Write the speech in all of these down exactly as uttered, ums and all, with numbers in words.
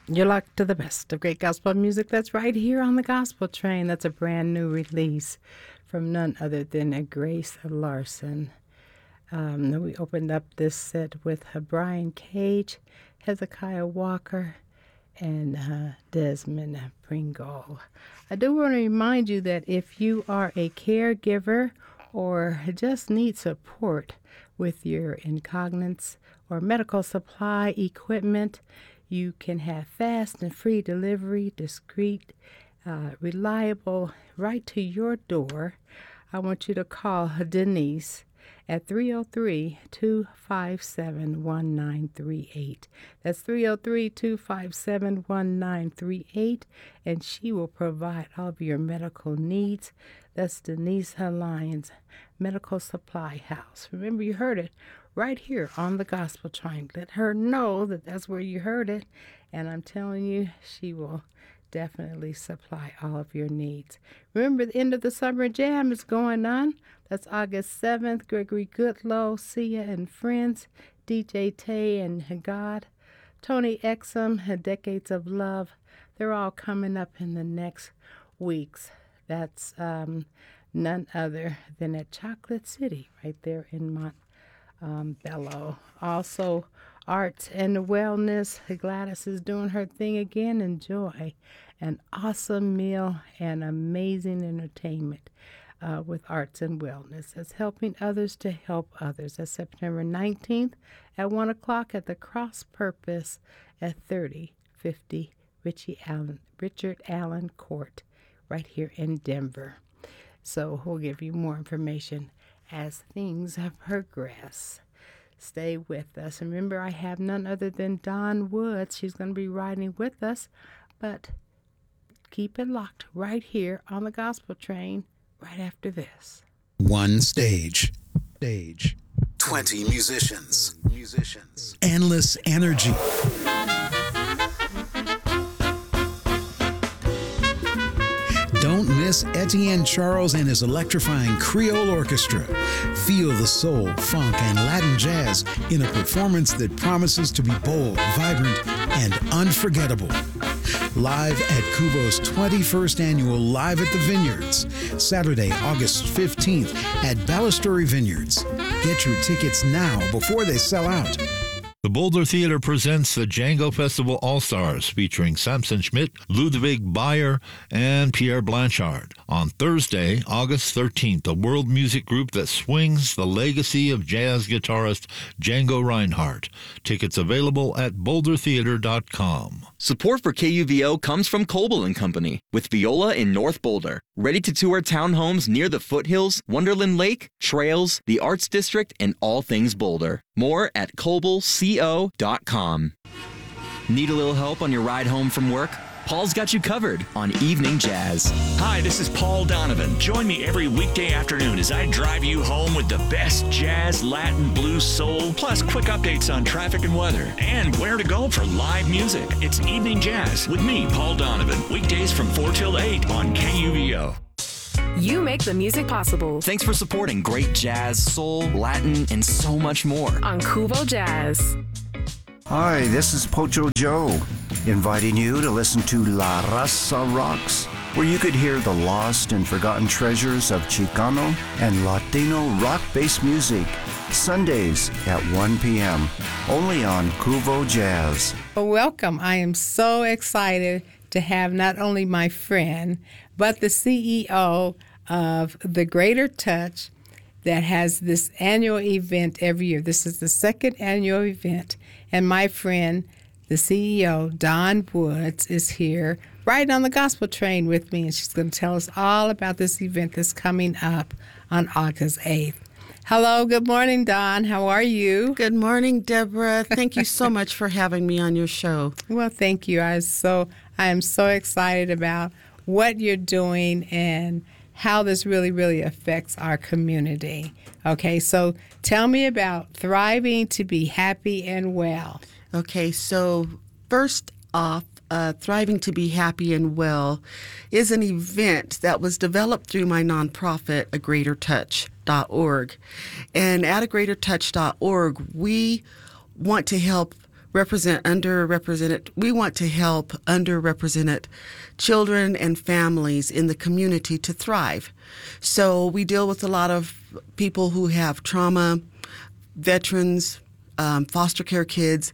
You're locked to the best of great gospel music that's right here on the Gospel Train. That's a brand new release from none other than Grace Larson. Um, we opened up this set with uh, Brian Cage, Hezekiah Walker, and uh, Desmond Pringle. I do want to remind you that if you are a caregiver or just need support with your incontinence or medical supply equipment, you can have fast and free delivery, discreet, uh, reliable, right to your door. I want you to call Denise at three oh three, two five seven, one nine three eight. That's three oh three, two five seven, one nine three eight, and she will provide all of your medical needs. That's Denise Lyons Medical Supply House. Remember, you heard it right here on the Gospel Train. Let her know that that's where you heard it, and I'm telling you, she will definitely supply all of your needs. Remember, the end of the Summer Jam is going on. That's August seventh. Gregory Goodlow, Sia and Friends, D J Tay and God, Tony Exum, Decades of Love. They're all coming up in the next weeks. That's um, none other than at Chocolate City, right there in Montbello. Um, also, Arts and Wellness. Gladys is doing her thing again. Enjoy an awesome meal and amazing entertainment uh, with Arts and Wellness. It's helping others to help others. That's September nineteenth at one o'clock at the Cross Purpose at thirty fifty Richie Allen, Richard Allen Court, right here in Denver. So we'll give you more information as things progress. Stay with us. Remember, I have none other than Dawn Woods. She's going to be riding with us, but keep it locked right here on the Gospel Train right after this. One stage. Stage. twenty musicians. Musicians. Endless energy. Don't miss Etienne Charles and his electrifying Creole Orchestra. Feel the soul, funk, and Latin jazz in a performance that promises to be bold, vibrant, and unforgettable. Live at Kubo's twenty-first annual Live at the Vineyards, Saturday, August fifteenth at Balustrade Vineyards. Get your tickets now before they sell out. The Boulder Theater presents the Django Festival All-Stars featuring Samson Schmidt, Ludwig Bayer, and Pierre Blanchard. On Thursday, August thirteenth, a world music group that swings the legacy of jazz guitarist Django Reinhardt. Tickets available at boulder theater dot com. Support for K U V O comes from Coble and Company, with Viola in North Boulder. Ready to tour townhomes near the foothills, Wonderland Lake, trails, the Arts District, and all things Boulder. More at coble co dot com. Need a little help on your ride home from work? Paul's got you covered on Evening Jazz. Hi, this is Paul Donovan. Join me every weekday afternoon as I drive you home with the best jazz, Latin, blues, soul, plus quick updates on traffic and weather, and where to go for live music. It's Evening Jazz with me, Paul Donovan, weekdays from four till eight on K U V O. You make the music possible. Thanks for supporting great jazz, soul, Latin, and so much more on Kubo Jazz. Hi, this is Pocho Joe, inviting you to listen to La Raza Rocks, where you could hear the lost and forgotten treasures of Chicano and Latino rock-based music, Sundays at one p.m., only on Kubo Jazz. Well, welcome. I am so excited to have not only my friend, but the C E O of The Greater Touch that has this annual event every year. This is the second annual event, and my friend, the C E O, Dawn Woods, is here right on the Gospel Train with me, and she's going to tell us all about this event that's coming up on August eighth. Hello, good morning, Dawn. How are you? Good morning, Deborah. Thank you so much for having me on your show. Well, thank you. I was so I am so excited about what you're doing and how this really, really affects our community. Okay, so tell me about Thriving to Be Happy and Well. Okay, so first off, uh, Thriving to Be Happy and Well is an event that was developed through my nonprofit, a greater touch dot org. And at a greater touch dot org, we want to help represent underrepresented. We want to help underrepresented children and families in the community to thrive. So we deal with a lot of people who have trauma, veterans, um, foster care kids,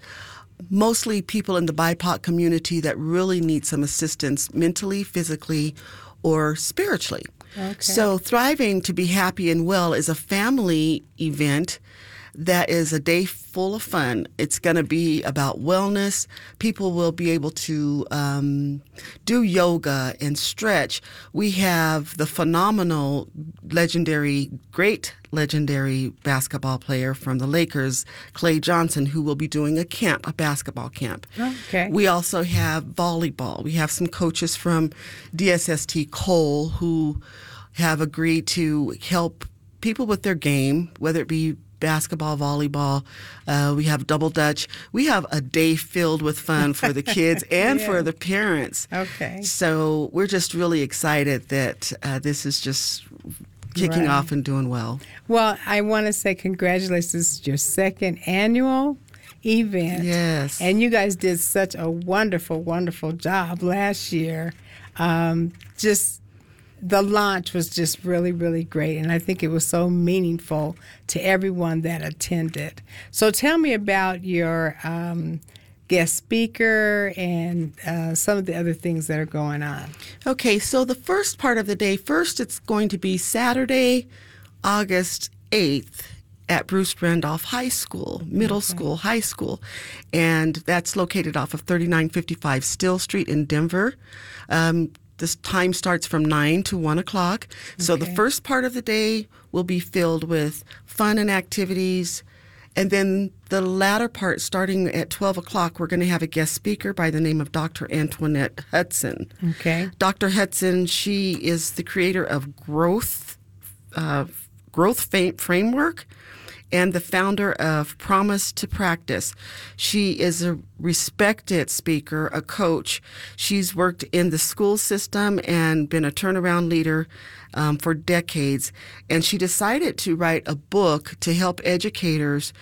mostly people in the B I P O C community that really need some assistance mentally, physically, or spiritually. Okay. So Thriving to be Happy and Well is a family event that is a day full of fun. It's going to be about wellness. People will be able to um, do yoga and stretch. We have the phenomenal, legendary, great legendary basketball player from the Lakers, Klay Johnson, who will be doing a camp, a basketball camp. Okay. We also have volleyball. We have some coaches from D S S T Cole who have agreed to help people with their game, whether it be basketball, volleyball. Uh, we have double dutch. We have a day filled with fun for the kids and Yeah. for the parents. Okay. So we're just really excited that uh, this is just kicking Right. off and doing well. Well, I want to say congratulations. This is your second annual event. Yes. And you guys did such a wonderful, wonderful job last year. Um, just the launch was just really, really great. And I think it was so meaningful to everyone that attended. So tell me about your um, guest speaker and uh, some of the other things that are going on. Okay, so the first part of the day, first it's going to be Saturday, August eighth at Bruce Randolph High School, middle Okay. school, high school. And that's located off of thirty-nine fifty-five Still Street in Denver. Um, this time starts from nine to one o'clock. So the Okay. first part of the day will be filled with fun and activities. And then the latter part, starting at twelve o'clock, we're going to have a guest speaker by the name of Doctor Antoinette Hudson. Okay. Doctor Hudson, she is the creator of Growth, uh, Growth Fa- Framework and the founder of Promise to Practice. She is a respected speaker, a coach. She's worked in the school system and been a turnaround leader um, for decades. And she decided to write a book to help educators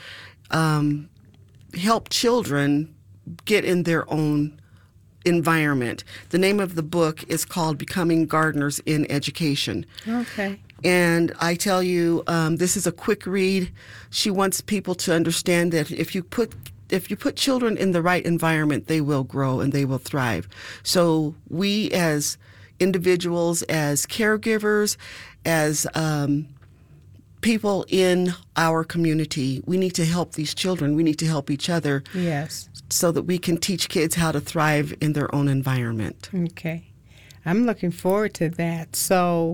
um, help children get in their own environment. The name of the book is called Becoming Gardeners in Education. Okay. And I tell you, um, this is a quick read. She wants people to understand that if you put if you put children in the right environment, they will grow and they will thrive. So we as individuals, as caregivers, as um, people in our community, we need to help these children. We need to help each other Yes. so that we can teach kids how to thrive in their own environment. Okay. I'm looking forward to that. So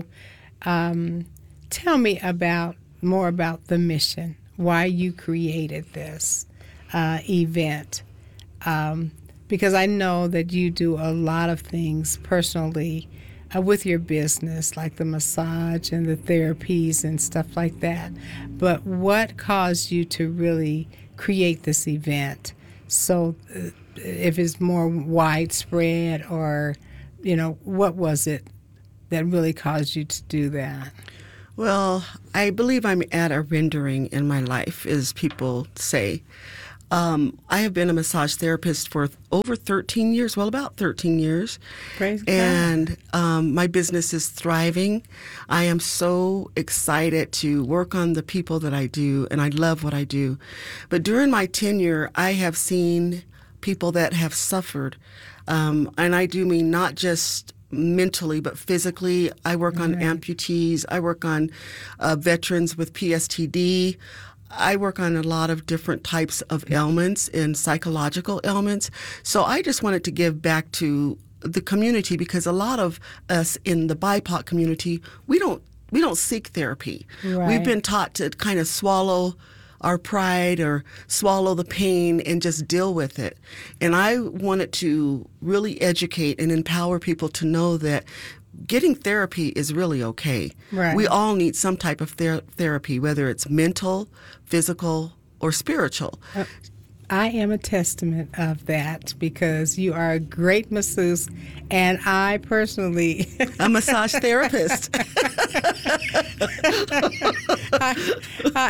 um, tell me about more about the mission, why you created this uh, event. Um, because I know that you do a lot of things personally uh, with your business, like the massage and the therapies and stuff like that. But what caused you to really create this event? So uh, if it's more widespread, or, you know, what was it that really caused you to do that? Well, I believe I'm at a rendering in my life, as people say. Um, I have been a massage therapist for over thirteen years, well, about thirteen years. Praise God. And um, my business is thriving. I am so excited to work on the people that I do, and I love what I do. But during my tenure, I have seen people that have suffered. Um, and I do mean not just mentally, but physically. I work on Right. amputees. I work on uh, veterans with P S T D. I work on a lot of different types of ailments and psychological ailments. So I just wanted to give back to the community, because a lot of us in the B I P O C community, we don't we don't seek therapy. Right. We've been taught to kind of swallow our pride or swallow the pain and just deal with it. And I wanted to really educate and empower people to know that getting therapy is really okay. Right. We all need some type of ther- therapy, whether it's mental, physical, or spiritual. Uh, I am a testament of that, because you are a great masseuse, and I personally, A massage therapist. I, I,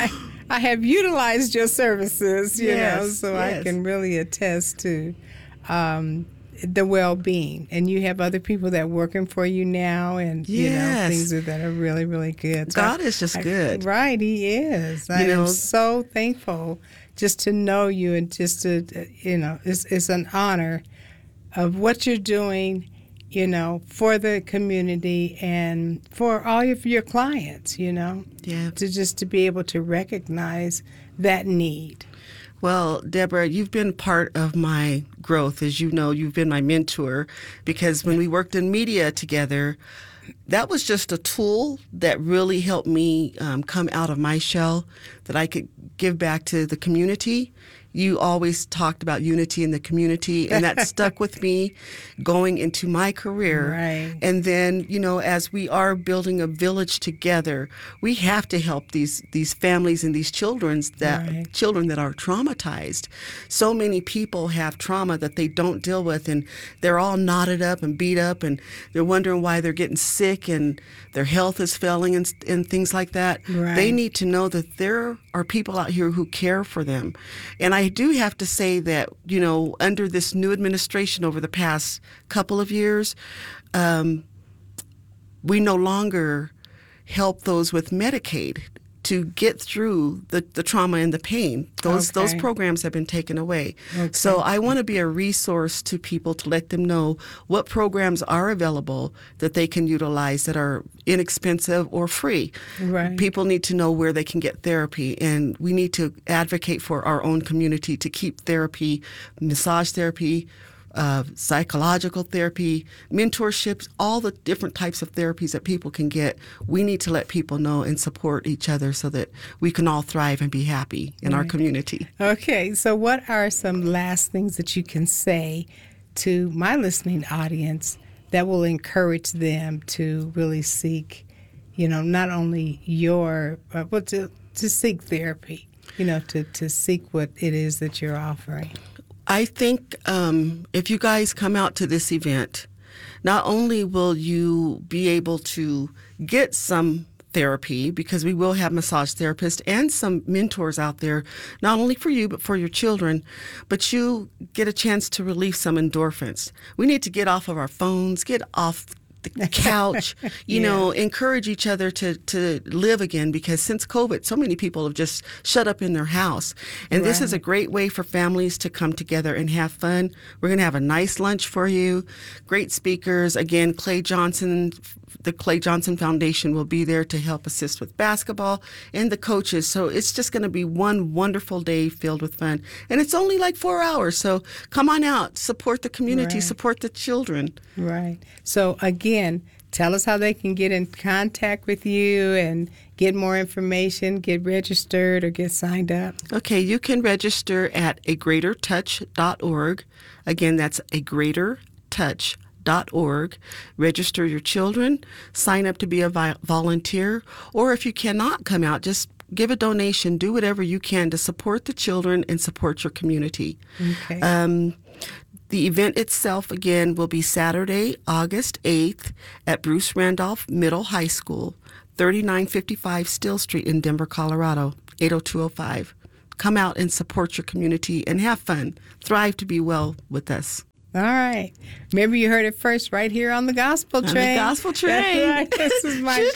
I have utilized your services, you Yes, know, so yes. I can really attest to um, the well-being. And you have other people that are working for you now, and you know Yes. things are, that are really, really good. So God is just I- good. right? He is. I You am know- so thankful just to know you, and just to uh, you know, it's it's an honor of what you're doing, you know, for the community and for all of your clients, you know, Yeah. to just to be able to recognize that need. Well, Deborah, you've been part of my growth. As you know, you've been my mentor, because when we worked in media together, that was just a tool that really helped me um, come out of my shell, that I could give back to the community. You always talked about unity in the community, and that stuck with me going into my career. Right. And then, you know, as we are building a village together, we have to help these these families and these children's that Right. children that are traumatized. So many people have trauma that they don't deal with, and they're all knotted up and beat up, and they're wondering why they're getting sick and their health is failing and, and things like that. Right. They need to know that there are people out here who care for them. And I do have to say that, you know, under this new administration over the past couple of years, um, we no longer help those with Medicaid to get through the, the trauma and the pain. Those those Okay. programs have been taken away. Okay. So I want to be a resource to people to let them know what programs are available that they can utilize that are inexpensive or free. Right. People need to know where they can get therapy, and we need to advocate for our own community to keep therapy, massage therapy, uh, psychological therapy, mentorships, all the different types of therapies that people can get. We need to let people know and support each other so that we can all thrive and be happy in our Right. community. Okay, so what are some last things that you can say to my listening audience that will encourage them to really seek, you know, not only your, uh, but to, to seek therapy, you know, to, to seek what it is that you're offering? I think um, if you guys come out to this event, not only will you be able to get some therapy, because we will have massage therapists and some mentors out there, not only for you, but for your children, but you get a chance to release some endorphins. We need to get off of our phones, get off the couch, you Yeah. know, encourage each other to, to live again, because since COVID, so many people have just shut up in their house. And this is a Right. great way for families to come together and have fun. We're going to have a nice lunch for you. Great speakers. Again, Clay Johnson, the Clay Johnson Foundation will be there to help assist with basketball, and the coaches. So it's just going to be one wonderful day filled with fun. And it's only like four hours. So come on out, support the community, Right. support the children. Right. So again, tell us how they can get in contact with you and get more information, get registered, or get signed up. Okay, you can register at a greater touch dot org. Again, that's a greater touch dot org. Register your children, sign up to be a vi- volunteer, or if you cannot come out, just give a donation, do whatever you can to support the children and support your community. Okay. Um, the event itself, again, will be Saturday, August eighth at Bruce Randolph Middle High School, thirty-nine fifty-five Still Street in Denver, Colorado, eight oh two oh five. Come out and support your community and have fun. Thrive to be well with us. All right. Remember, you heard it first right here on the Gospel On the Train. Gospel Train. That's right. This is my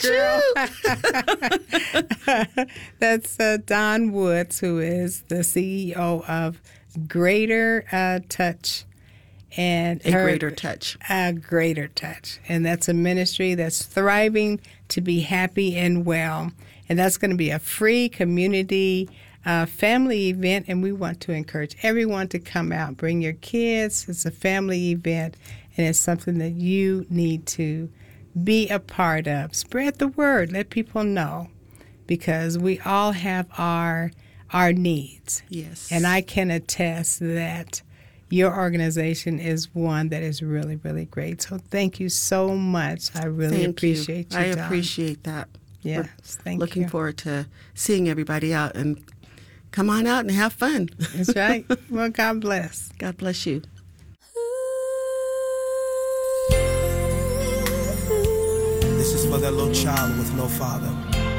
girl. That's uh, Don Woods, who is the C E O of Greater uh, Touch. And A her- Greater Touch. A Greater Touch. And that's a ministry that's thriving to be happy and well. And that's going to be a free community uh, family event, and we want to encourage everyone to come out. Bring your kids. It's a family event, and it's something that you need to be a part of. Spread the word. Let people know, because we all have our our needs. Yes. And I can attest that your organization is one that is really, really great. So thank you so much. I really Thank appreciate you. I Dawn. appreciate that. Yes, We're thank looking you. forward to seeing everybody out, and come on out and have fun. That's right. Well, God bless. God bless you. This is for that little child with no father.